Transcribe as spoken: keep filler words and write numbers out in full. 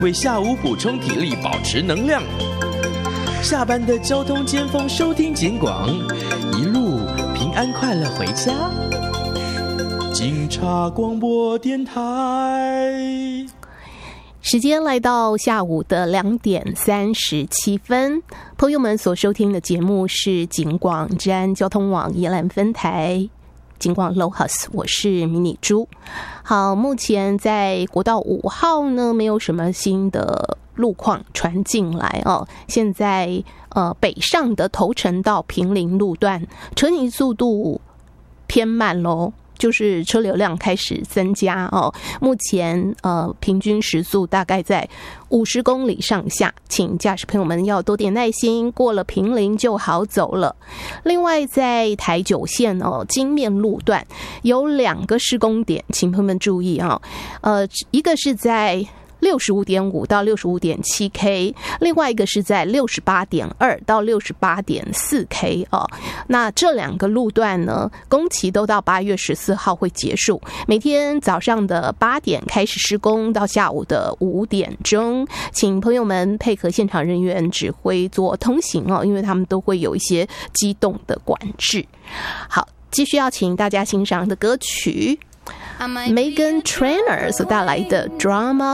为下午补充体力，保持能量。下班的交通尖峰，收听警广，一路平安快乐回家。警察广播电台。 时间来到下午的两点三十七分，朋友们所收听的节目是警广治安交通网宜兰分台警广 Lohas， 我是迷你猪。好，目前在国道五号呢，没有什么新的路况传进来哦。现在呃北上的头城到平林路段，车行速度偏慢咯。就是车流量开始增加哦，目前呃平均时速大概在五十公里上下，请驾驶朋友们要多点耐心，过了平林就好走了。另外，在台九线哦金面路段有两个施工点，请朋友们注意啊、哦，呃，一个是在六十五点五到六十五点七 K， 另外一个是在六十八点二到六十八点四 K 哦。那这两个路段呢，工期都到八月十四号会结束，每天早上的八点开始施工，到下午的五点钟，请朋友们配合现场人员指挥做通行哦，因为他们都会有一些机动的管制。好，继续要请大家欣赏的歌曲。Megan Trainor 所带来的 Drama